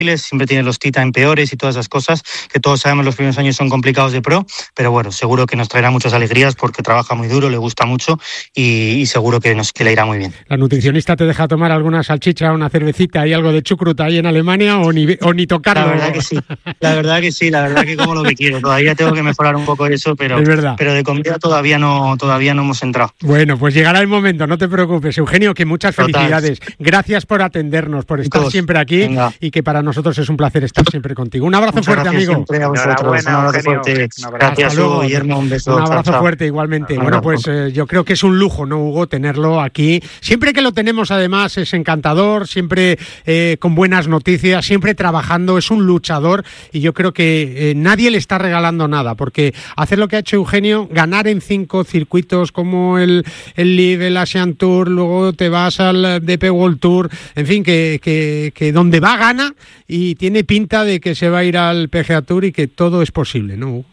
siempre tiene los tee time peores y todas esas cosas, que todos sabemos los primeros años son complicados de pro, pero bueno, seguro que nos traerá muchas alegrías porque trabaja muy duro, le gusta mucho y seguro que le irá muy bien. ¿La nutricionista te deja tomar alguna salchicha, una cervecita y algo de chucrut ahí en Alemania o ni tocarlo? La verdad que sí, la verdad que como lo que quiero. Todavía tengo que mejorar un poco eso, pero de comida todavía no hemos entrado. Bueno, pues llegará el momento, no te preocupes. Eugenio, que muchas felicidades. Gracias por atendernos, por estar siempre aquí. Venga. Y que para nosotros es un placer estar siempre contigo. Un abrazo fuerte, amigo. Un abrazo fuerte. Gracias, Hugo, Guillermo, un beso. Un abrazo fuerte igualmente. Bueno, pues yo creo que es un lujo, ¿no, Hugo, tenerlo aquí? Siempre que lo tenemos, además, es encantador, siempre con buenas noticias, siempre trabajando, es un luchador y yo creo que nadie le está regalando nada, porque hacer lo que ha hecho Eugenio, ganar en 5 circuitos como el Live, el Asian Tour, luego te vas al DP World Tour, en fin, que donde va gana y tiene pinta de que se va a ir al PGA Tour y que todo es posible, ¿no?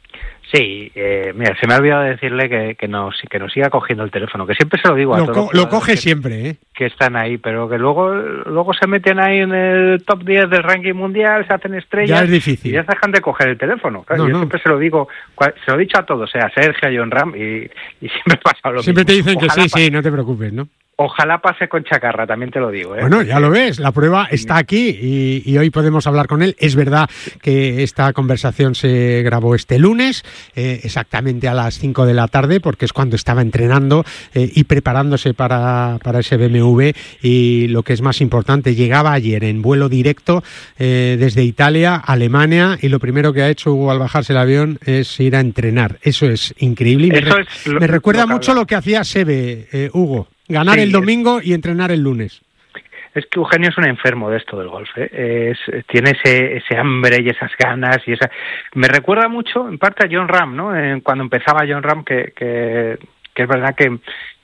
Sí, mira, se me ha olvidado decirle que nos siga cogiendo el teléfono, que siempre se lo digo a todos. Lo coge siempre, ¿eh? Que están ahí, pero que luego se meten ahí en el top 10 del ranking mundial, se hacen estrellas. Ya es difícil. Y ya dejan de coger el teléfono. Claro, yo siempre se lo digo, se lo he dicho a todos, a Sergio, a Jon Ram, y siempre pasa lo siempre mismo. Siempre te dicen que sí, no te preocupes, ¿no? Ojalá pase con Chacarra, también te lo digo. Bueno, ya lo ves, la prueba está aquí y hoy podemos hablar con él. Es verdad que esta conversación se grabó este lunes, exactamente a las 5 de la tarde, porque es cuando estaba entrenando y preparándose para ese BMW. Y lo que es más importante, llegaba ayer en vuelo directo desde Italia a Alemania y lo primero que ha hecho Hugo al bajarse el avión es ir a entrenar. Eso es increíble. Me recuerda mucho lo que hacía Seve, Hugo. Ganar el domingo y entrenar el lunes. Es que Eugenio es un enfermo de esto del golf, tiene ese hambre y esas ganas y esa. Me recuerda mucho, en parte, a Jon Ram, ¿no? Cuando empezaba Jon Ram, que es verdad que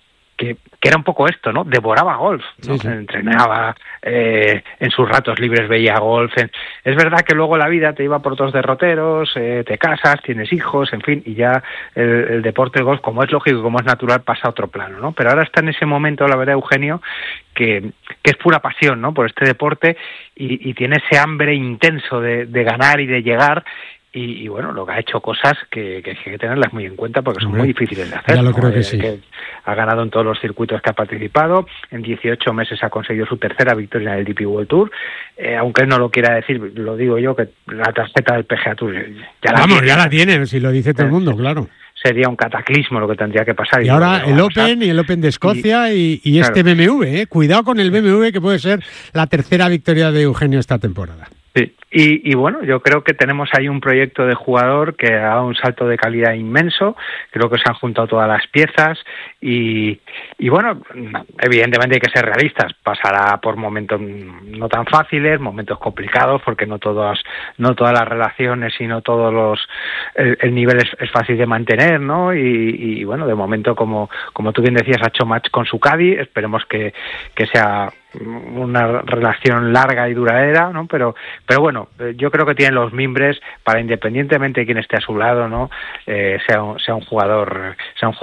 era un poco esto, ¿no? Devoraba golf, ¿no? Sí. Entrenaba, en sus ratos libres veía golf. Es verdad que luego la vida te iba por otros derroteros, te casas, tienes hijos, en fin, y ya el deporte, el golf, como es lógico y como es natural, pasa a otro plano, ¿no? Pero ahora está en ese momento, la verdad, Eugenio, que es pura pasión, ¿no? Por este deporte y tiene ese hambre intenso de ganar y de llegar. Y bueno, lo que ha hecho cosas que hay que tenerlas muy en cuenta porque son muy difíciles de hacer. Ya lo creo que sí. Que ha ganado en todos los circuitos que ha participado. En 18 meses ha conseguido su tercera victoria en el DP World Tour. Aunque él no lo quiera decir, lo digo yo, que la tarjeta del PGA Tour ya la tiene, si lo dice todo el mundo, claro. Sería un cataclismo lo que tendría que pasar. Y ahora el Open y el Open de Escocia y este BMW, Cuidado con el BMW, que puede ser la tercera victoria de Eugenio esta temporada. Sí, y bueno, yo creo que tenemos ahí un proyecto de jugador que ha dado un salto de calidad inmenso. Creo que se han juntado todas las piezas y bueno, evidentemente hay que ser realistas. Pasará por momentos no tan fáciles, momentos complicados, porque no todas las relaciones y no todos el nivel es fácil de mantener, ¿no? Y bueno, de momento, como tú bien decías, ha hecho match con su caddy. Esperemos que sea una relación larga y duradera, ¿no? Pero bueno, yo creo que tienen los mimbres para, independientemente de quién esté a su lado, ¿no? Sea un jugador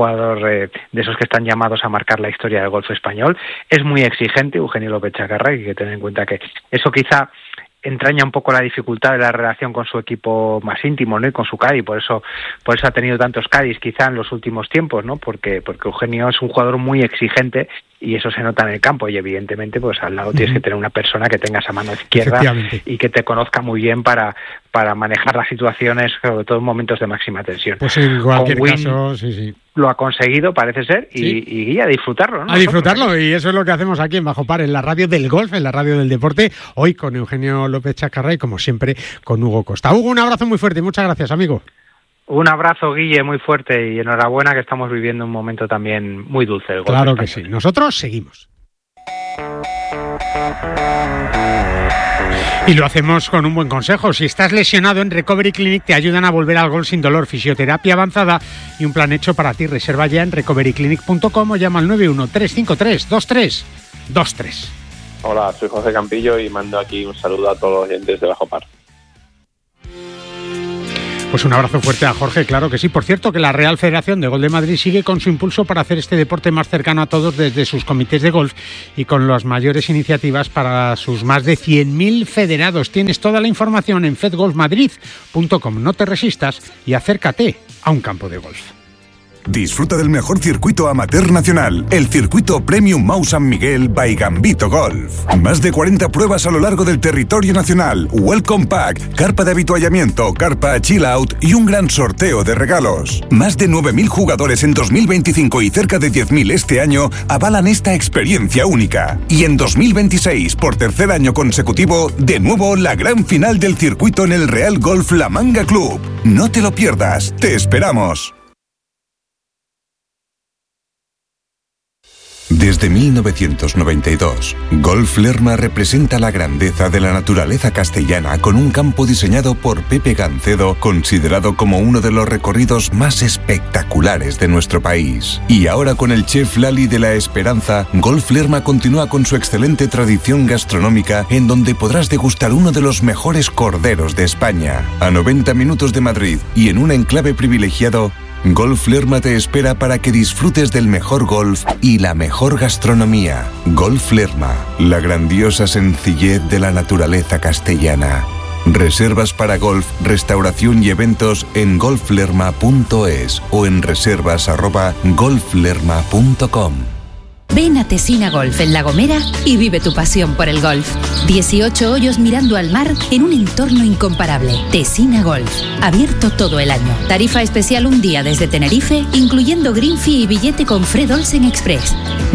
de esos que están llamados a marcar la historia del golf español. Es muy exigente Eugenio López Chacarra, y hay que tener en cuenta que eso quizá entraña un poco la dificultad de la relación con su equipo más íntimo, ¿no? Y con su caddy, por eso ha tenido tantos caddies quizá en los últimos tiempos, ¿no? Porque Eugenio es un jugador muy exigente y eso se nota en el campo, y evidentemente pues al lado tienes que tener una persona que tenga esa mano izquierda y que te conozca muy bien para manejar las situaciones, sobre todo en momentos de máxima tensión. Pues en cualquier caso, sí. Lo ha conseguido, parece ser, y a disfrutarlo, ¿no? A disfrutarlo, y eso es lo que hacemos aquí en Bajo Par, en la radio del golf, en la radio del deporte, hoy con Eugenio López Chacarra y, como siempre, con Hugo Costa. Hugo, un abrazo muy fuerte y muchas gracias, amigo. Un abrazo, Guille, muy fuerte, y enhorabuena, que estamos viviendo un momento también muy dulce del golf Claro español. Que sí. Nosotros seguimos. Y lo hacemos con un buen consejo. Si estás lesionado, en Recovery Clinic te ayudan a volver al golf sin dolor, fisioterapia avanzada y un plan hecho para ti. Reserva ya en recoveryclinic.com o llama al 91-353-2323. Hola, soy José Campillo y mando aquí un saludo a todos los oyentes de Bajo Par. Pues un abrazo fuerte a Jorge, claro que sí. Por cierto, que la Real Federación de Golf de Madrid sigue con su impulso para hacer este deporte más cercano a todos desde sus comités de golf y con las mayores iniciativas para sus más de 100.000 federados. Tienes toda la información en fedgolfmadrid.com. No te resistas y acércate a un campo de golf. Disfruta del mejor circuito amateur nacional, el circuito Premium Mau San Miguel by Gambito Golf. Más de 40 pruebas a lo largo del territorio nacional, Welcome Pack, carpa de avituallamiento, carpa Chill Out y un gran sorteo de regalos. Más de 9.000 jugadores en 2025 y cerca de 10.000 este año avalan esta experiencia única. Y en 2026, por tercer año consecutivo, de nuevo la gran final del circuito en el Real Golf La Manga Club. No te lo pierdas, te esperamos. Desde 1992, Golf Lerma representa la grandeza de la naturaleza castellana con un campo diseñado por Pepe Gancedo, considerado como uno de los recorridos más espectaculares de nuestro país. Y ahora con el chef Lali de la Esperanza, Golf Lerma continúa con su excelente tradición gastronómica en donde podrás degustar uno de los mejores corderos de España. A 90 minutos de Madrid y en un enclave privilegiado, Golf Lerma te espera para que disfrutes del mejor golf y la mejor gastronomía. Golf Lerma, la grandiosa sencillez de la naturaleza castellana. Reservas para golf, restauración y eventos en golflerma.es o en reservas@golflerma.com. Ven a Tesina Golf en La Gomera y vive tu pasión por el golf. 18 hoyos mirando al mar en un entorno incomparable. Tesina Golf, abierto todo el año. Tarifa especial un día desde Tenerife, incluyendo green fee y billete con Fred Olsen Express.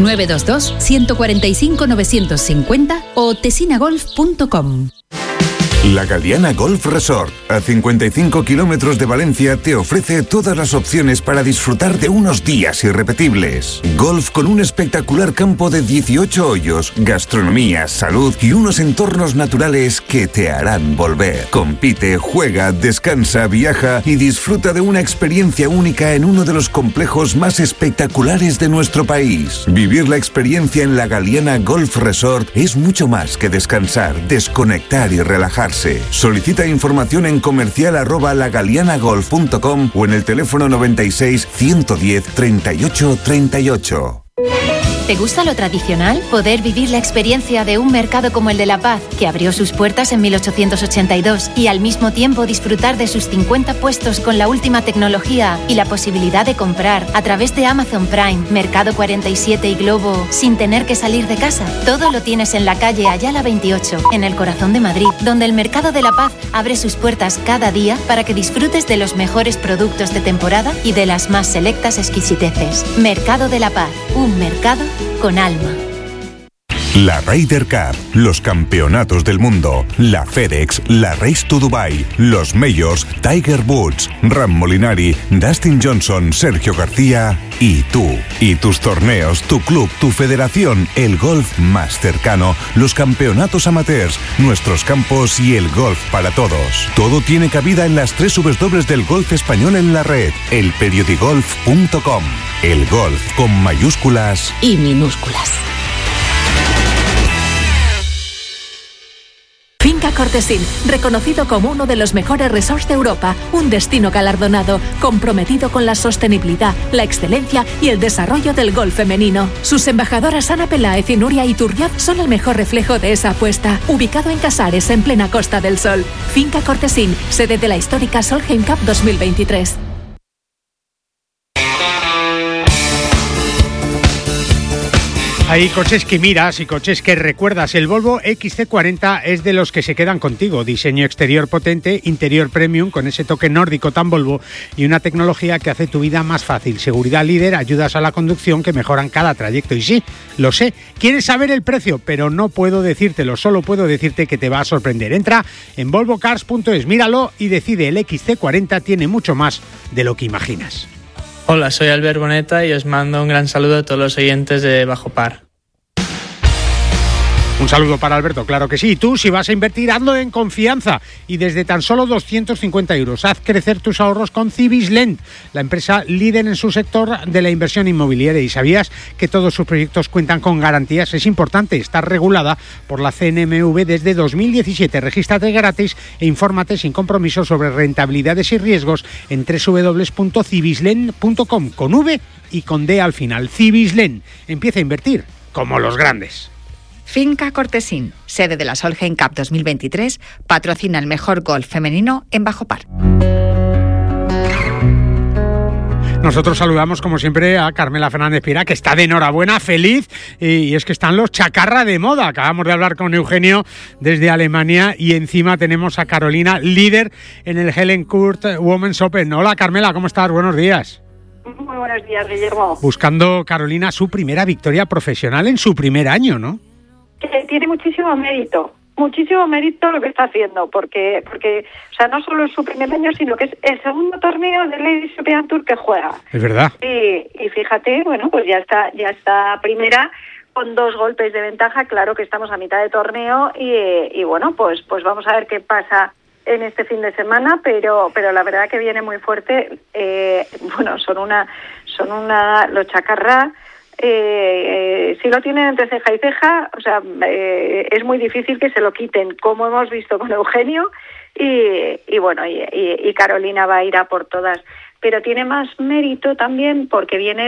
922-145-950 o tesinagolf.com. La Galiana Golf Resort, a 55 kilómetros de Valencia, te ofrece todas las opciones para disfrutar de unos días irrepetibles. Golf con un espectacular campo de 18 hoyos, gastronomía, salud y unos entornos naturales que te harán volver. Compite, juega, descansa, viaja y disfruta de una experiencia única en uno de los complejos más espectaculares de nuestro país. Vivir la experiencia en la Galiana Golf Resort es mucho más que descansar, desconectar y relajarse. Solicita información en comercial@lagalianagolf.com o en el teléfono 96 110 38 38. ¿Te gusta lo tradicional? Poder vivir la experiencia de un mercado como el de La Paz, que abrió sus puertas en 1882, y al mismo tiempo disfrutar de sus 50 puestos con la última tecnología y la posibilidad de comprar a través de Amazon Prime, Mercado 47 y Globo sin tener que salir de casa. Todo lo tienes en la calle Ayala 28, en el corazón de Madrid, donde el Mercado de La Paz abre sus puertas cada día para que disfrutes de los mejores productos de temporada y de las más selectas exquisiteces. Mercado de La Paz, un mercado con alma. La Ryder Cup, los campeonatos del mundo, la FedEx, la Race to Dubai, los Majors, Tiger Woods, Ram Molinari, Dustin Johnson, Sergio García y tú. Y tus torneos, tu club, tu federación, el golf más cercano, los campeonatos amateurs, nuestros campos y el golf para todos. Todo tiene cabida en las 3 W del golf español en la red, elperiodigolf.com. El golf con mayúsculas y minúsculas. Finca Cortesín, reconocido como uno de los mejores resorts de Europa, un destino galardonado, comprometido con la sostenibilidad, la excelencia y el desarrollo del golf femenino. Sus embajadoras Ana Peláez y Nuria Iturriaz son el mejor reflejo de esa apuesta. Ubicado en Casares, en plena Costa del Sol. Finca Cortesín, sede de la histórica Solheim Cup 2023. Hay coches que miras y coches que recuerdas. El Volvo XC40 es de los que se quedan contigo. Diseño exterior potente, interior premium con ese toque nórdico tan Volvo y una tecnología que hace tu vida más fácil. Seguridad líder, ayudas a la conducción que mejoran cada trayecto. Y sí, lo sé, quieres saber el precio, pero no puedo decírtelo. Solo puedo decirte que te va a sorprender. Entra en volvocars.es, míralo y decide. El XC40 tiene mucho más de lo que imaginas. Hola, soy Albert Boneta y os mando un gran saludo a todos los oyentes de Bajo Par. Un saludo para Alberto, claro que sí. Y tú, si vas a invertir, hazlo en confianza y desde tan solo 250 euros. Haz crecer tus ahorros con Cibislend, la empresa líder en su sector de la inversión inmobiliaria. ¿Y sabías que todos sus proyectos cuentan con garantías? Es importante, está regulada por la CNMV desde 2017. Regístrate gratis e infórmate sin compromiso sobre rentabilidades y riesgos en www.cibislend.com con V y con D al final. Cibislend, empieza a invertir como los grandes. Finca Cortesín, sede de la Solheim Cup 2023, patrocina el mejor golf femenino en Bajo Par. Nosotros saludamos, como siempre, a Carmela Fernández Pira, que está de enhorabuena, feliz, y es que están los chacarra de moda. Acabamos de hablar con Eugenio desde Alemania y encima tenemos a Carolina, líder en el Helen Kurt Women's Open. Hola, Carmela, ¿cómo estás? Buenos días. Muy buenos días, Guillermo. Buscando, Carolina, su primera victoria profesional en su primer año, ¿no? Tiene muchísimo mérito lo que está haciendo, porque o sea, no solo es su primer año, sino que es el segundo torneo del Ladies European Tour que juega. Es verdad. Y fíjate, bueno, pues ya está primera con 2 golpes de ventaja. Claro que estamos a mitad de torneo y bueno, pues vamos a ver qué pasa en este fin de semana, pero la verdad que viene muy fuerte. Bueno, son una los chacarra. Si lo tienen entre ceja y ceja, o sea, es muy difícil que se lo quiten, como hemos visto con Eugenio y bueno, y Carolina va a ir a por todas. Pero tiene más mérito también porque viene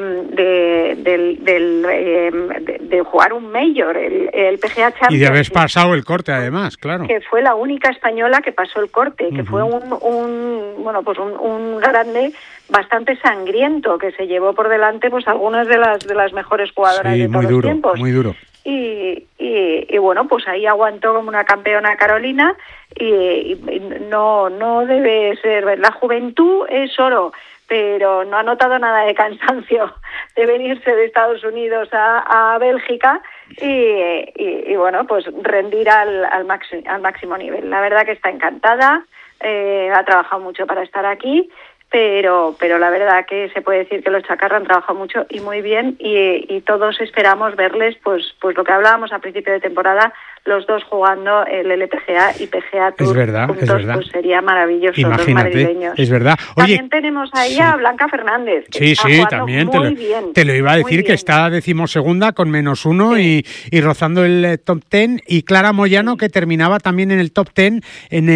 de jugar un Major, el PGA Championship. Y de haber pasado el corte, además, claro. Que fue la única española que pasó el corte, que fue un grande bastante sangriento, que se llevó por delante pues algunas de las mejores jugadoras de todos los tiempos. Muy duro. Y bueno, pues ahí aguantó como una campeona Carolina y no debe ser. La juventud es oro, pero no ha notado nada de cansancio de venirse de Estados Unidos a Bélgica y bueno, pues rendir al máximo nivel. La verdad que está encantada, ha trabajado mucho para estar aquí. Pero la verdad que se puede decir que los chacarra han trabajado mucho y muy bien y todos esperamos verles pues lo que hablábamos a principio de temporada, los dos jugando el LPGA y PGA Tour. Es verdad, juntos, es verdad. Pues sería maravilloso. Imagínate, los madrileños. Es verdad. Oye, también tenemos ahí a Blanca Fernández. Sí, también te lo iba a decir, que está 12ª con -1 y rozando el top 10, y Clara Moyano, que terminaba también en el top 10 en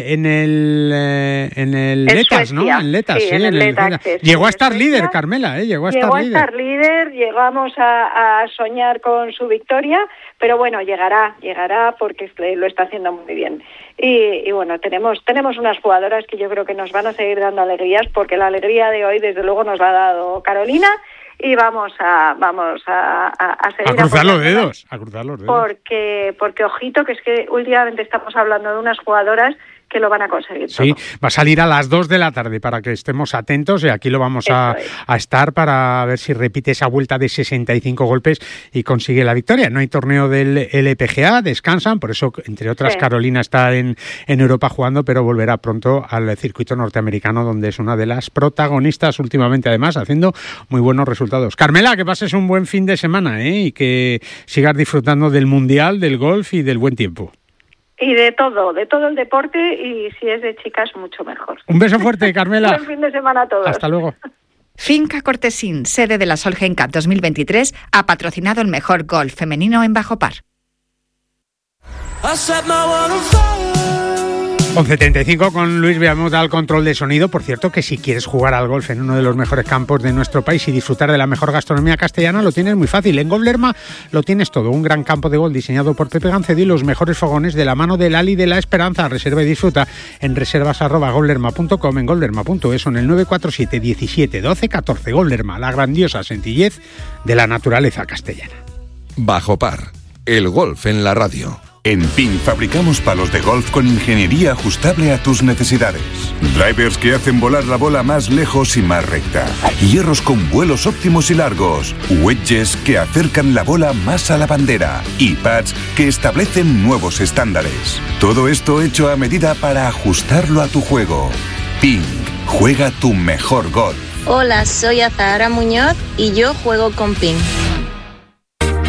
el Letas, ¿no? En Letas, sí, en el Letas. Llegó a estar líder, Carmela, llegó a estar líder, llegamos a soñar con su victoria, pero bueno, llegará porque lo está haciendo muy bien. Y bueno, tenemos unas jugadoras que yo creo que nos van a seguir dando alegrías, porque la alegría de hoy desde luego nos la ha dado Carolina, y vamos a seguir a cruzar los dedos, porque ojito, que es que últimamente estamos hablando de unas jugadoras que lo van a conseguir todo. Sí, va a salir a las 2 de la tarde para que estemos atentos, y aquí lo vamos a estar para ver si repite esa vuelta de 65 golpes y consigue la victoria. No hay torneo del LPGA, descansan, por eso, entre otras, Carolina está en Europa jugando, pero volverá pronto al circuito norteamericano, donde es una de las protagonistas últimamente, además, haciendo muy buenos resultados. Carmela, que pases un buen fin de semana, y que sigas disfrutando del Mundial, del golf y del buen tiempo. Y de todo el deporte, y si es de chicas, mucho mejor. Un beso fuerte, Carmela. Buen fin de semana a todos. Hasta luego. Finca Cortesín, sede de la Solheim Cup 2023, ha patrocinado el mejor golf femenino en Bajo Par. 11:35 con Luis Viamut al control de sonido. Por cierto, que si quieres jugar al golf en uno de los mejores campos de nuestro país y disfrutar de la mejor gastronomía castellana, lo tienes muy fácil. En Golf Lerma lo tienes todo. Un gran campo de golf diseñado por Pepe Gancedo y los mejores fogones de la mano del Ali de la Esperanza. Reserva y disfruta en reservas@golflerma.com, en golflerma.es o en el 947 17 12 14. Golf Lerma, la grandiosa sencillez de la naturaleza castellana. Bajo Par, el golf en la radio. En PIN fabricamos palos de golf con ingeniería ajustable a tus necesidades. Drivers que hacen volar la bola más lejos y más recta. Hierros con vuelos óptimos y largos. Wedges que acercan la bola más a la bandera. Y pads que establecen nuevos estándares. Todo esto hecho a medida para ajustarlo a tu juego. PIN, juega tu mejor golf. Hola, soy Azahara Muñoz y yo juego con PIN.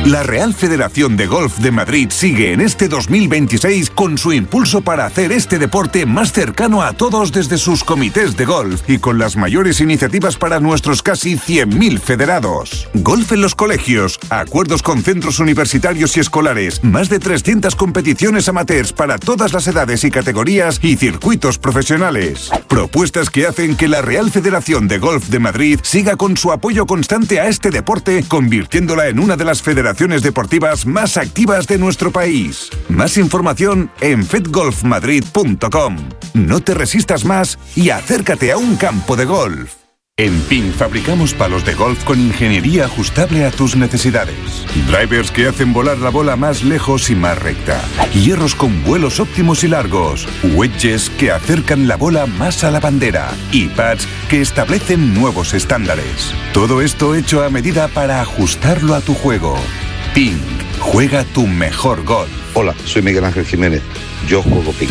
La Real Federación de Golf de Madrid sigue en este 2026 con su impulso para hacer este deporte más cercano a todos desde sus comités de golf y con las mayores iniciativas para nuestros casi 100.000 federados. Golf en los colegios, acuerdos con centros universitarios y escolares, más de 300 competiciones amateurs para todas las edades y categorías y circuitos profesionales. Propuestas que hacen que la Real Federación de Golf de Madrid siga con su apoyo constante a este deporte, convirtiéndola en una de las federaciones deportivas más activas de nuestro país. Más información en fedgolfmadrid.com. No te resistas más y acércate a un campo de golf. En PIN fabricamos palos de golf con ingeniería ajustable a tus necesidades. Drivers que hacen volar la bola más lejos y más recta. Hierros con vuelos óptimos y largos. Wedges que acercan la bola más a la bandera. Y pads que establecen nuevos estándares. Todo esto hecho a medida para ajustarlo a tu juego. PIN. Juega tu mejor golf. Hola, soy Miguel Ángel Jiménez. Yo juego PIN.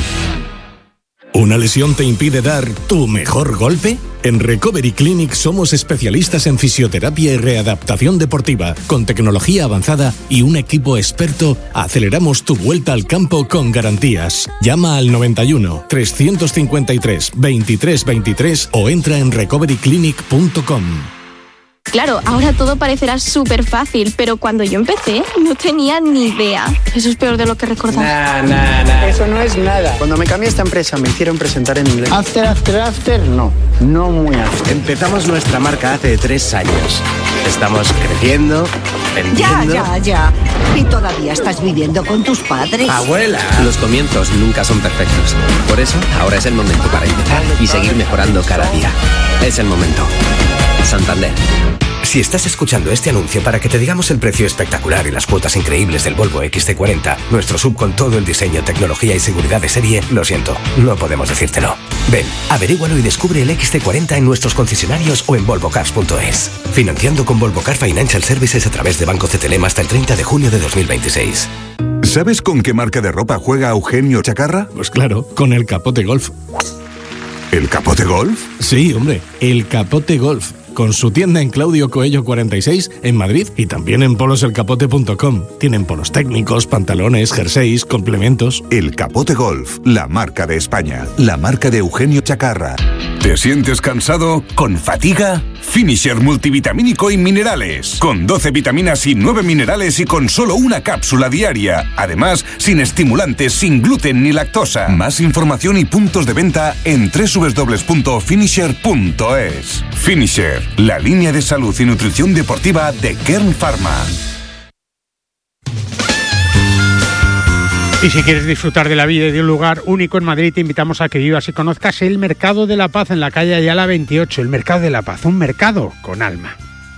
¿Una lesión te impide dar tu mejor golpe? En Recovery Clinic somos especialistas en fisioterapia y readaptación deportiva. Con tecnología avanzada y un equipo experto, aceleramos tu vuelta al campo con garantías. Llama al 91 353 23 23 o entra en recoveryclinic.com. Claro, ahora todo parecerá súper fácil, pero cuando yo empecé no tenía ni idea. Eso es peor de lo que recordaba. Nah. Eso no es nada. Cuando me cambié a esta empresa me hicieron presentar en inglés. After, no muy after. Empezamos nuestra marca hace 3 años. Estamos creciendo, vendiendo... Ya. ¿Y todavía estás viviendo con tus padres? ¡Abuela! Los comienzos nunca son perfectos. Por eso, ahora es el momento para empezar y seguir mejorando cada día. Es el momento. Santander. Si estás escuchando este anuncio para que te digamos el precio espectacular y las cuotas increíbles del Volvo XC40, nuestro SUV con todo el diseño, tecnología y seguridad de serie, lo siento, no podemos decírtelo. Ven, averígualo y descubre el XC40 en nuestros concesionarios o en volvocars.es. Financiando con Volvo Car Financial Services a través de Banco CTLM hasta el 30 de junio de 2026. ¿Sabes con qué marca de ropa juega Eugenio Chacarra? Pues claro, con el Capote Golf. ¿El Capote Golf? Sí, hombre, el Capote Golf. Con su tienda en Claudio Coello 46 en Madrid y también en poloselcapote.com. Tienen polos técnicos, pantalones, jerseys, complementos. El Capote Golf, la marca de España, la marca de Eugenio Chacarra. ¿Te sientes cansado? ¿Con fatiga? Finisher multivitamínico y minerales. Con 12 vitaminas y 9 minerales y con solo una cápsula diaria. Además, sin estimulantes, sin gluten ni lactosa. Más información y puntos de venta en www.finisher.es. Finisher, la línea de salud y nutrición deportiva de Kern Pharma. Y si quieres disfrutar de la vida y de un lugar único en Madrid, te invitamos a que vivas y conozcas el Mercado de la Paz en la calle Ayala 28. El Mercado de la Paz, un mercado con alma.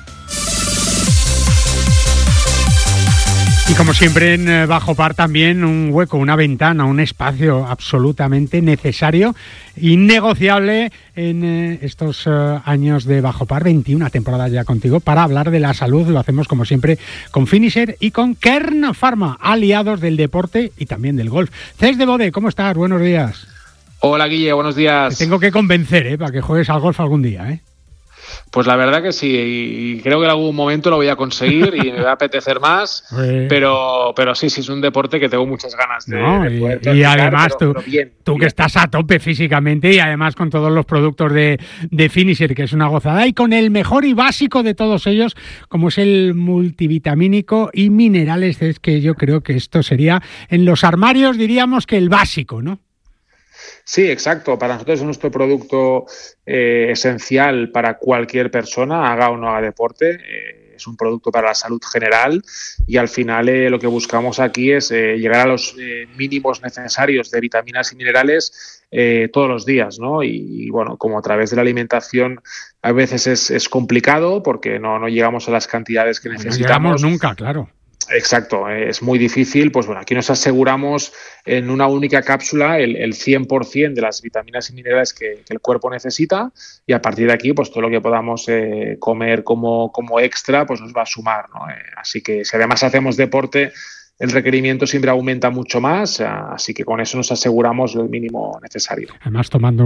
Y como siempre en Bajo Par también un hueco, una ventana, un espacio absolutamente necesario, innegociable en estos años de Bajo Par, 21 temporadas ya contigo, para hablar de la salud. Lo hacemos como siempre con Finisher y con Kern Pharma, aliados del deporte y también del golf. Cés de Bode, ¿cómo estás? Buenos días. Hola Guille, buenos días. Te tengo que convencer para que juegues al golf algún día, Pues la verdad que sí, y creo que en algún momento lo voy a conseguir y me va a apetecer más, pero sí, es un deporte que tengo muchas ganas de poder practicar, y además pero tú que estás a tope físicamente y además con todos los productos de Finisher, que es una gozada, y con el mejor y básico de todos ellos, como es el multivitamínico y minerales, es que yo creo que esto sería, en los armarios diríamos que el básico, ¿no? Sí, exacto. Para nosotros es nuestro producto esencial para cualquier persona, haga o no haga deporte. Es un producto para la salud general y al final lo que buscamos aquí es llegar a los mínimos necesarios de vitaminas y minerales todos los días, ¿no? Y bueno, como a través de la alimentación a veces es complicado porque no llegamos a las cantidades que necesitamos. No llegamos nunca, claro. Exacto, es muy difícil. Pues bueno, aquí nos aseguramos en una única cápsula el 100% de las vitaminas y minerales que el cuerpo necesita, y a partir de aquí pues todo lo que podamos comer como extra pues nos va a sumar, ¿no? Así que si además hacemos deporte el requerimiento siempre aumenta mucho más, así que con eso nos aseguramos el mínimo necesario. Además, tomando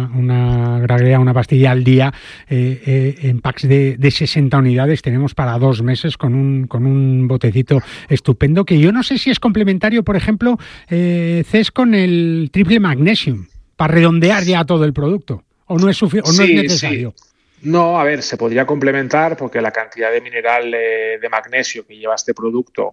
una graguea, una pastilla al día, en packs de 60 unidades tenemos para 2 meses con un botecito estupendo, que yo no sé si es complementario, por ejemplo, CES con el triple magnesium, para redondear ya todo el producto, o no es necesario. Sí. No, a ver, se podría complementar porque la cantidad de mineral de magnesio que lleva este producto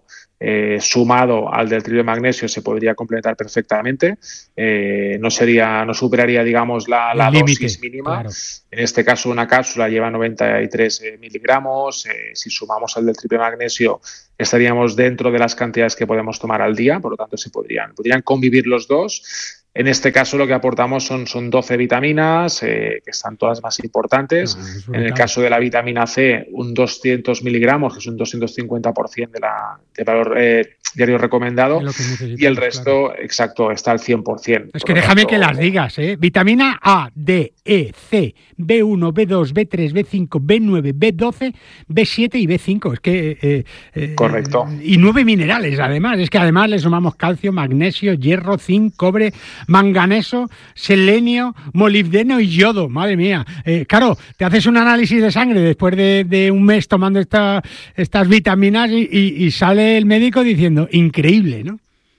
sumado al del triple magnesio se podría complementar perfectamente. No superaría, digamos, la dosis mínima. Claro. En este caso, una cápsula lleva 93 miligramos. Si sumamos al del triple magnesio, estaríamos dentro de las cantidades que podemos tomar al día. Por lo tanto, podrían convivir los dos. En este caso lo que aportamos son 12 vitaminas, que están todas más importantes. En el caso de la vitamina C, un 200 miligramos, que es un 250% de valor diario recomendado. Y el resto, claro, exacto, está al 100%. Es que déjame que las digas, ¿eh? Vitamina A, D, E, C, B1, B2, B3, B5, B9, B12, B7 y B5. Es que... correcto. Y 9 minerales, además. Es que además le sumamos calcio, magnesio, hierro, zinc, cobre, manganeso, selenio, molibdeno y yodo. Madre mía. Claro, te haces un análisis de sangre después de un mes tomando estas vitaminas y sale el médico diciendo, increíble, ¿no?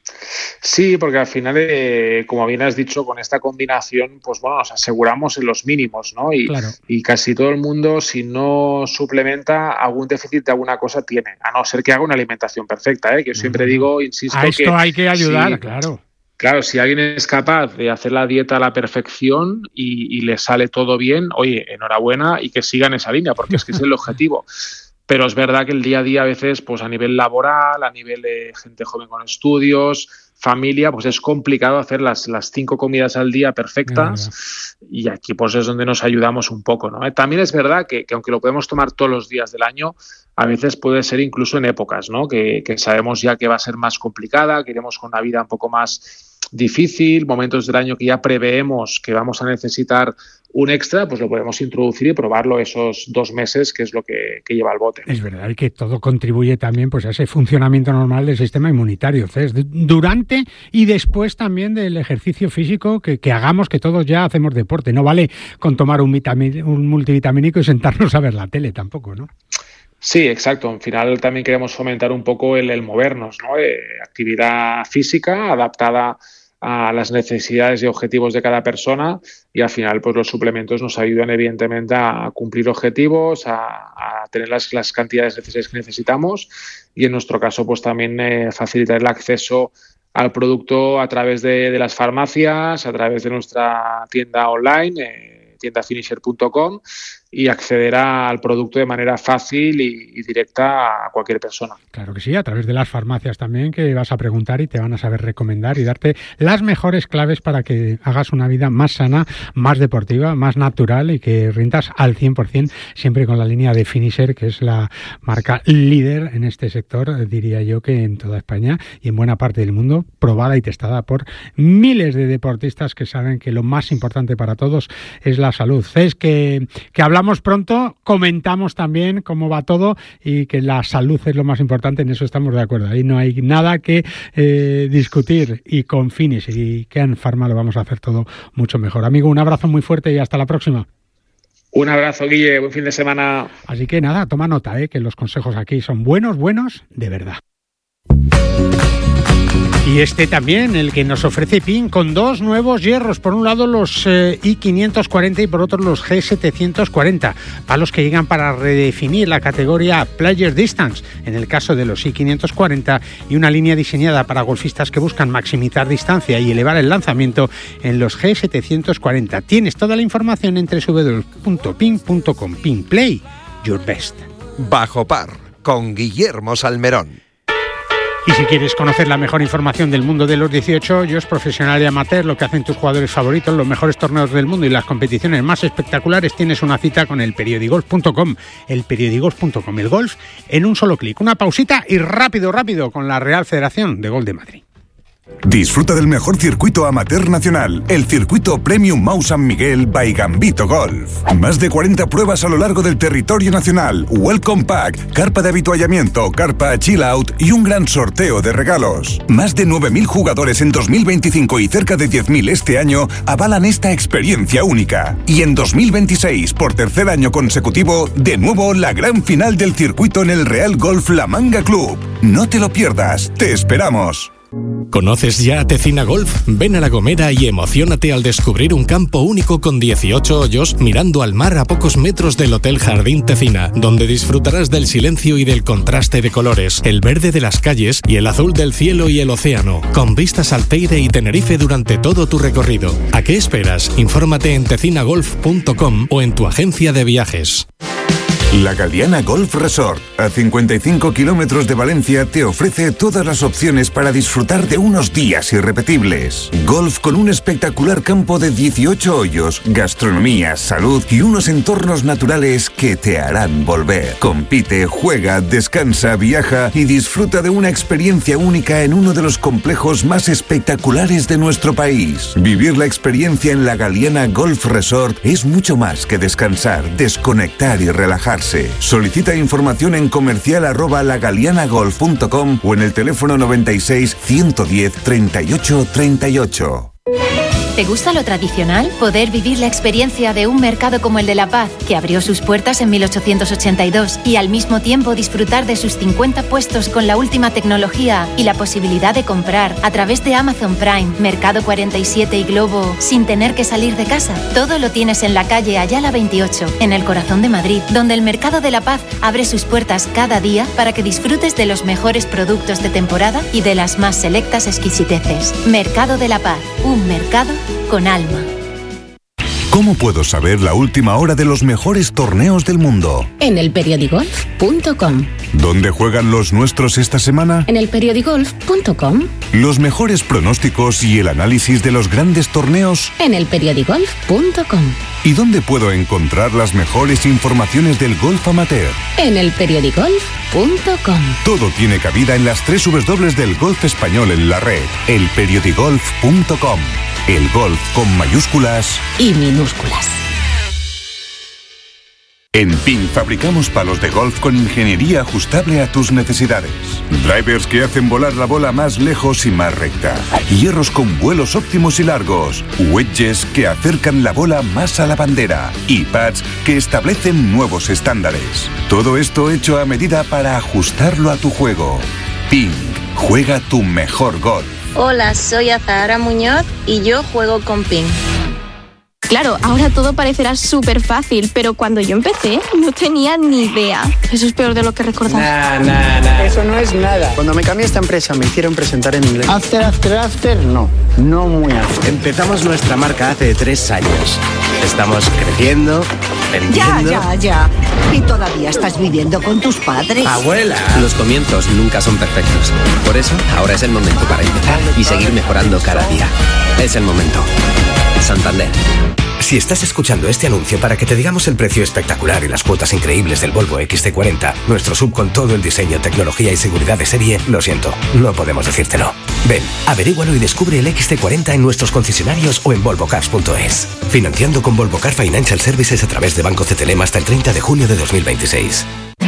Sí, porque al final, como bien has dicho, con esta combinación, pues bueno, nos aseguramos en los mínimos, ¿no? Claro. Y casi todo el mundo, si no suplementa, algún déficit de alguna cosa tiene, a no ser que haga una alimentación perfecta, que yo siempre digo, insisto, a esto que hay que ayudar, sí, claro. Claro, si alguien es capaz de hacer la dieta a la perfección y le sale todo bien, oye, enhorabuena y que siga en esa línea, porque es que es el objetivo. Pero es verdad que el día a día a veces, pues a nivel laboral, a nivel de gente joven con estudios, familia, pues es complicado hacer las 5 comidas al día perfectas, y aquí pues es donde nos ayudamos un poco, ¿no? También es verdad que aunque lo podemos tomar todos los días del año, a veces puede ser incluso en épocas, ¿no? Que sabemos ya que va a ser más complicada, que iremos con una vida un poco más difícil, momentos del año que ya preveemos que vamos a necesitar un extra, pues lo podemos introducir y probarlo esos 2 meses, que es lo que lleva el bote. Es verdad, y que todo contribuye también pues a ese funcionamiento normal del sistema inmunitario, durante y después también del ejercicio físico que hagamos, que todos ya hacemos deporte. No vale con tomar un multivitamínico y sentarnos a ver la tele tampoco, ¿no? Sí, exacto. Al final también queremos fomentar un poco el movernos, ¿no? Actividad física adaptada a las necesidades y objetivos de cada persona, y al final pues los suplementos nos ayudan evidentemente a cumplir objetivos, a tener las cantidades necesarias que necesitamos, y en nuestro caso pues también facilitar el acceso al producto a través de las farmacias, a través de nuestra tienda online, tiendafinisher.com, y acceder al producto de manera fácil y directa a cualquier persona. Claro que sí, a través de las farmacias también, que vas a preguntar y te van a saber recomendar y darte las mejores claves para que hagas una vida más sana, más deportiva, más natural y que rindas al 100%, siempre con la línea de Finisher, que es la marca líder en este sector, diría yo que en toda España y en buena parte del mundo, probada y testada por miles de deportistas que saben que lo más importante para todos es la salud. Es que hablamos pronto, comentamos también cómo va todo y que la salud es lo más importante, en eso estamos de acuerdo. Ahí no hay nada que discutir, y con Finisher y Kern Pharma lo vamos a hacer todo mucho mejor. Amigo, un abrazo muy fuerte y hasta la próxima. Un abrazo, Guille, buen fin de semana. Así que nada, toma nota, que los consejos aquí son buenos de verdad. Y este también, el que nos ofrece PIN, con 2 nuevos hierros. Por un lado los i540 y por otro los G740. Palos que llegan para redefinir la categoría Player Distance, en el caso de los i540, y una línea diseñada para golfistas que buscan maximizar distancia y elevar el lanzamiento en los G740. Tienes toda la información en www.pin.com. PIN Play Your Best. Bajo Par, con Guillermo Salmerón. Y si quieres conocer la mejor información del mundo de los 18 hoyos, profesional y amateur, lo que hacen tus jugadores favoritos, los mejores torneos del mundo y las competiciones más espectaculares, tienes una cita con elperiodigolf.com. Elperiodigolf.com, el golf en un solo clic. Una pausita y rápido con la Real Federación de Golf de Madrid. Disfruta del mejor circuito amateur nacional, el circuito Premium Mau San Miguel by Gambito Golf. Más de 40 pruebas a lo largo del territorio nacional, Welcome Pack, carpa de avituallamiento, carpa Chill Out y un gran sorteo de regalos. Más de 9.000 jugadores en 2025 y cerca de 10.000 este año avalan esta experiencia única. Y en 2026, por tercer año consecutivo, de nuevo la gran final del circuito en el Real Golf La Manga Club. No te lo pierdas, te esperamos. ¿Conoces ya Tecina Golf? Ven a La Gomera y emociónate al descubrir un campo único con 18 hoyos mirando al mar a pocos metros del Hotel Jardín Tecina, donde disfrutarás del silencio y del contraste de colores, el verde de las calles y el azul del cielo y el océano, con vistas al Teide y Tenerife durante todo tu recorrido. ¿A qué esperas? Infórmate en tecinagolf.com o en tu agencia de viajes. La Galiana Golf Resort, a 55 kilómetros de Valencia, te ofrece todas las opciones para disfrutar de unos días irrepetibles. Golf con un espectacular campo de 18 hoyos, gastronomía, salud y unos entornos naturales que te harán volver. Compite, juega, descansa, viaja y disfruta de una experiencia única en uno de los complejos más espectaculares de nuestro país. Vivir la experiencia en la Galiana Golf Resort es mucho más que descansar, desconectar y relajarse. Solicita información en comercial@lagalianagolf.com o en el teléfono 96 110 38 38. ¿Te gusta lo tradicional? Poder vivir la experiencia de un mercado como el de La Paz, que abrió sus puertas en 1882, y al mismo tiempo disfrutar de sus 50 puestos con la última tecnología y la posibilidad de comprar a través de Amazon Prime, Mercado 47 y Globo, sin tener que salir de casa. Todo lo tienes en la calle Ayala 28, en el corazón de Madrid, donde el Mercado de La Paz abre sus puertas cada día para que disfrutes de los mejores productos de temporada y de las más selectas exquisiteces. Mercado de La Paz, un mercado con alma. ¿Cómo puedo saber la última hora de los mejores torneos del mundo? En elperiodigolf.com. ¿Dónde juegan los nuestros esta semana? En elperiodigolf.com. Los mejores pronósticos y el análisis de los grandes torneos. En elperiodigolf.com. ¿Y dónde puedo encontrar las mejores informaciones del golf amateur? En elperiodigolf.com. Todo tiene cabida en las 3 W del golf español en la red. elperiodigolf.com. El golf con mayúsculas y minúsculas. En PIN fabricamos palos de golf con ingeniería ajustable a tus necesidades. Drivers que hacen volar la bola más lejos y más recta. Hierros con vuelos óptimos y largos. Wedges que acercan la bola más a la bandera. Y pads que establecen nuevos estándares. Todo esto hecho a medida para ajustarlo a tu juego. PIN. Juega tu mejor golf. Hola, soy Azahara Muñoz y yo juego con PIN. Claro, ahora todo parecerá súper fácil, pero cuando yo empecé no tenía ni idea. Eso es peor de lo que recordaba. Eso no es nada. Cuando me cambié a esta empresa me hicieron presentar en inglés. After, no muy after. Empezamos nuestra marca hace 3 años. Estamos creciendo, vendiendo... Ya. ¿Y todavía estás viviendo con tus padres? ¡Abuela! Los comienzos nunca son perfectos. Por eso, ahora es el momento para empezar y seguir mejorando cada día. Es el momento. Santander. Si estás escuchando este anuncio para que te digamos el precio espectacular y las cuotas increíbles del Volvo XC40, nuestro sub con todo el diseño, tecnología y seguridad de serie, lo siento, no podemos decírtelo. Ven, averígualo y descubre el XC40 en nuestros concesionarios o en volvocars.es. Financiando con Volvo Car Financial Services a través de Banco CTLM hasta el 30 de junio de 2026.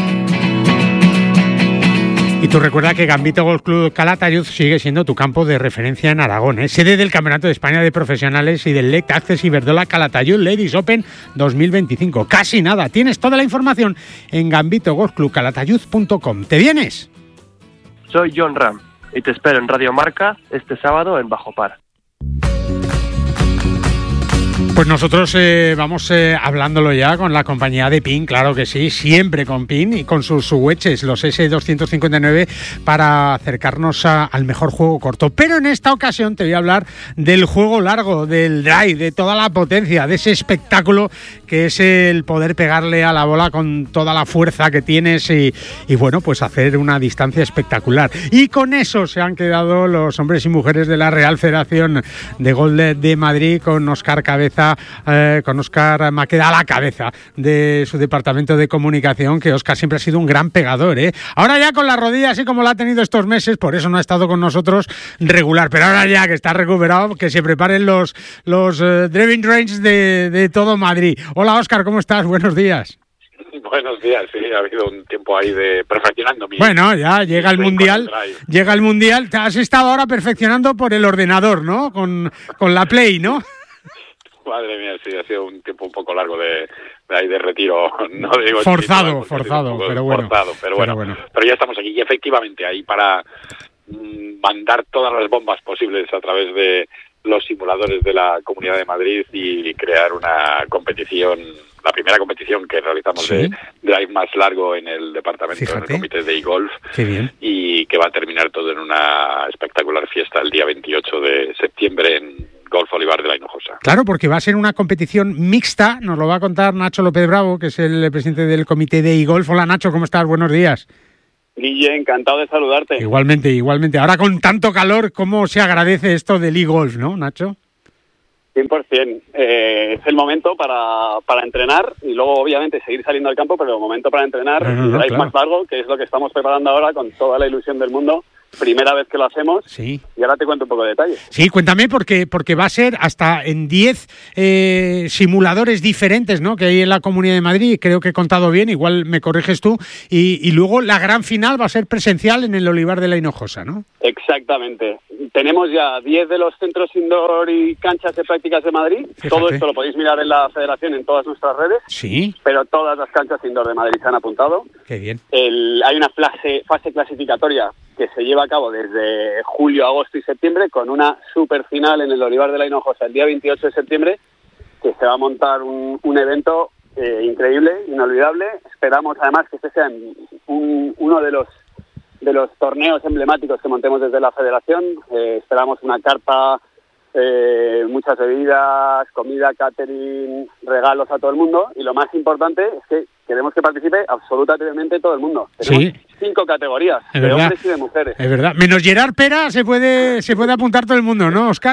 Y tú recuerda que Gambito Golf Club Calatayud sigue siendo tu campo de referencia en Aragón, sede del Campeonato de España de Profesionales y del Lect Access Iberdrola Calatayud Ladies Open 2025. Casi nada, tienes toda la información en gambitogolfclubcalatayud.com. ¿Te vienes? Soy John Ram y te espero en Radio Marca este sábado en Bajo Par. Pues nosotros vamos hablándolo ya con la compañía de PIN, claro que sí, siempre con PIN y con sus wedges, los S259, para acercarnos al mejor juego corto. Pero en esta ocasión te voy a hablar del juego largo, del drive, de toda la potencia, de ese espectáculo que es el poder pegarle a la bola con toda la fuerza que tienes y bueno, pues hacer una distancia espectacular. Y con eso se han quedado los hombres y mujeres de la Real Federación de Golf de Madrid, con Óscar Cabeza Maqueda a la cabeza de su departamento de comunicación, que Óscar siempre ha sido un gran pegador, ¿eh? Ahora ya con la rodilla, así como la ha tenido estos meses, por eso no ha estado con nosotros regular, pero ahora ya que está recuperado, que se preparen los driving range de todo Madrid. Hola Óscar, ¿cómo estás? Buenos días. Buenos días, sí, ha habido un tiempo ahí de perfeccionando Bueno, ya llega el Mundial, has estado ahora perfeccionando por el ordenador, ¿no? Con la Play, ¿no? Madre mía, sí, ha sido un tiempo un poco largo de retiro, no digo forzado, pero bueno. Pero ya estamos aquí y efectivamente ahí para mandar todas las bombas posibles a través de los simuladores de la Comunidad de Madrid y crear una competición, la primera competición que realizamos de drive más largo en el departamento, en el comité de e-golf. Qué bien. Y que va a terminar todo en una espectacular fiesta el día 28 de septiembre en Golf Olivar de la Hinojosa. Claro, porque va a ser una competición mixta, nos lo va a contar Nacho López Bravo, que es el presidente del comité de e-golf. Hola Nacho, ¿cómo estás? Buenos días. Guille, encantado de saludarte. Igualmente. Ahora con tanto calor, ¿cómo se agradece esto del e-golf, no, Nacho? 100%. Es el momento para entrenar y luego, obviamente, seguir saliendo al campo, pero el momento para entrenar más largo, que es lo que estamos preparando ahora con toda la ilusión del mundo. Primera vez que lo hacemos. Sí. Y ahora te cuento un poco de detalles. Sí, cuéntame, porque va a ser hasta en 10 simuladores diferentes, ¿no?, que hay en la Comunidad de Madrid. Creo que he contado bien, igual me corriges tú. Y luego la gran final va a ser presencial en el Olivar de la Hinojosa, ¿no? Exactamente. Tenemos ya 10 de los centros indoor y canchas de prácticas de Madrid. Fíjate. Todo esto lo podéis mirar en la Federación, en todas nuestras redes. Sí. Pero todas las canchas indoor de Madrid se han apuntado. Qué bien. Hay una fase clasificatoria que se lleva a cabo desde julio, agosto y septiembre, con una super final en el Olivar de la Hinojosa el día 28 de septiembre, que se va a montar un evento increíble, inolvidable. Esperamos además que este sea uno de los torneos emblemáticos que montemos desde la Federación. Esperamos una carpa, muchas bebidas, comida, catering, regalos a todo el mundo, y lo más importante es que queremos que participe absolutamente todo el mundo. Tenemos 5 categorías, de hombres y de mujeres. Es verdad. Menos Gerard Pera se puede apuntar todo el mundo, ¿no, Óscar?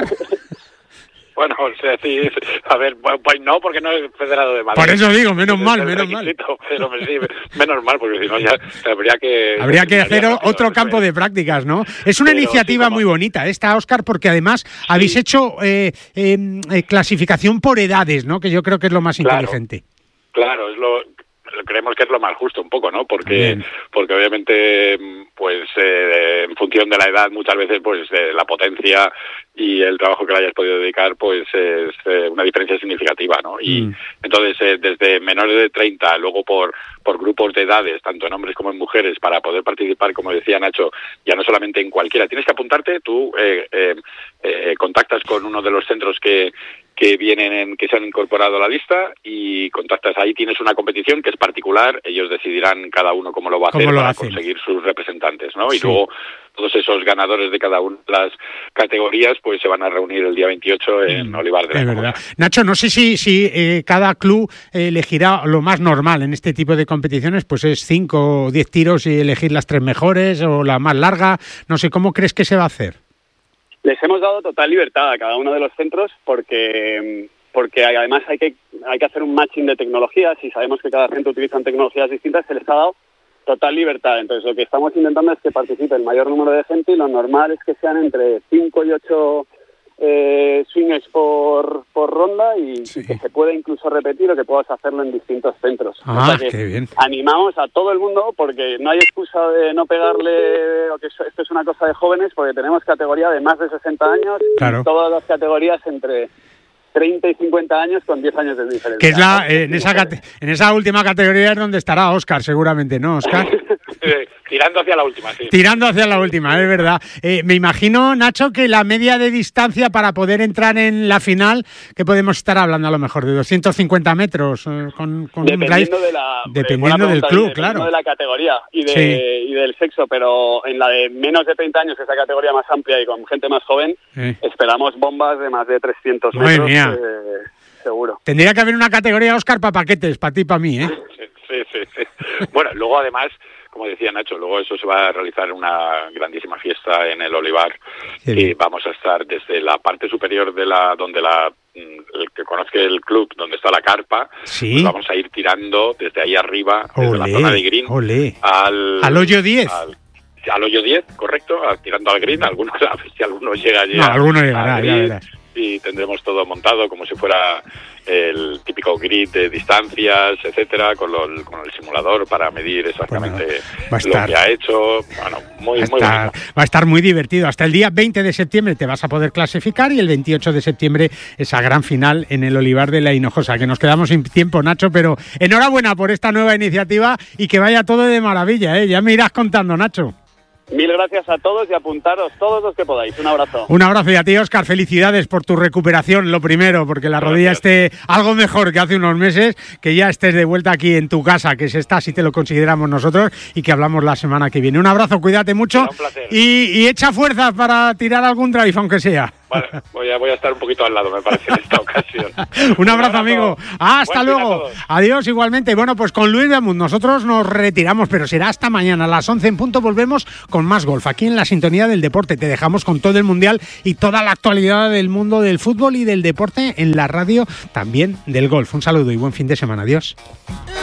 Bueno, sí, a ver, pues no, porque no es federado de Madrid. Por eso digo, menos mal. Pero sí, menos mal, porque si no ya habría que hacer otro campo de prácticas, ¿no? Es una iniciativa muy bonita esta, Óscar, porque además habéis hecho clasificación por edades, ¿no?, que yo creo que es lo más inteligente. Claro, creemos que es lo más justo un poco, ¿no? Porque obviamente, pues en función de la edad, muchas veces, pues la potencia y el trabajo que le hayas podido dedicar, pues es una diferencia significativa, ¿no? Y entonces, desde menores de 30, luego por grupos de edades, tanto en hombres como en mujeres, para poder participar, como decía Nacho, ya no solamente en cualquiera. Tienes que apuntarte, tú contactas con uno de los centros que se han incorporado a la lista y contactas ahí, tienes una competición que es particular, ellos decidirán cada uno cómo lo va a hacer para conseguir sus representantes, ¿no? Y luego todos esos ganadores de cada una de las categorías pues se van a reunir el día 28 en Olivar de la Hinojosa. Nacho, no sé si cada club elegirá lo más normal en este tipo de competiciones, pues es 5 o 10 tiros y elegir las 3 mejores o la más larga, no sé, ¿cómo crees que se va a hacer? Les hemos dado total libertad a cada uno de los centros porque además hay que hacer un matching de tecnologías y sabemos que cada centro utiliza tecnologías distintas, se les ha dado total libertad. Entonces lo que estamos intentando es que participe el mayor número de gente y lo normal es que sean entre 5 y 8 swings por ronda y que se pueda incluso repetir o que puedas hacerlo en distintos centros. Qué bien. Animamos a todo el mundo porque no hay excusa de no pegarle o que esto es una cosa de jóvenes, porque tenemos categoría de más de 60 años y todas las categorías entre 30 y 50 años con 10 años de diferencia. Que es en esa última categoría es donde estará Óscar, seguramente, ¿no, Óscar? Tirando hacia la última, sí. Tirando hacia la última, es verdad. Me imagino, Nacho, que la media de distancia para poder entrar en la final, que podemos estar hablando a lo mejor de 250 metros con un drive. Dependiendo del club, claro. Dependiendo de la categoría y del sexo, pero en la de menos de 30 años, esa categoría más amplia y con gente más joven, esperamos bombas de más de 300 metros. Madre mía. Seguro. Tendría que haber una categoría, Óscar, para paquetes, para ti y para mí, ¿eh? Sí. Bueno, luego además, como decía Nacho, luego eso se va a realizar una grandísima fiesta en el Olivar y vamos a estar desde la parte superior de el que conozca el club, donde está la carpa, pues vamos a ir tirando desde ahí arriba, desde la zona de green, al hoyo 10. Al hoyo 10, correcto, tirando al green, algunos, a ver si alguno llega allí. No, alguno llegará, ya verás. Y tendremos todo montado como si fuera el típico grid de distancias, etcétera, con el simulador para medir exactamente lo que ha hecho. Bueno, muy bonito. Va a estar muy divertido. Hasta el día 20 de septiembre te vas a poder clasificar y el 28 de septiembre esa gran final en el Olivar de la Hinojosa, que nos quedamos sin tiempo, Nacho, pero enhorabuena por esta nueva iniciativa y que vaya todo de maravilla, ¿eh? Ya me irás contando, Nacho. Mil gracias a todos y apuntaros todos los que podáis. Un abrazo. Un abrazo y a ti, Óscar. Felicidades por tu recuperación, lo primero, porque la rodilla esté algo mejor que hace unos meses, que ya estés de vuelta aquí en tu casa, que se está, si te lo consideramos nosotros, y que hablamos la semana que viene. Un abrazo, cuídate mucho. Un placer. Y echa fuerzas para tirar algún drive, aunque sea. Vale, voy a estar un poquito al lado, me parece, en esta ocasión. Un abrazo, amigo. Hasta luego. Adiós, igualmente. Bueno, pues con Luis de Amund nosotros nos retiramos, pero será hasta mañana a las 11 en punto. Volvemos con más golf aquí en la sintonía del deporte. Te dejamos con todo el mundial y toda la actualidad del mundo del fútbol y del deporte en la radio, también del golf. Un saludo y buen fin de semana. Adiós.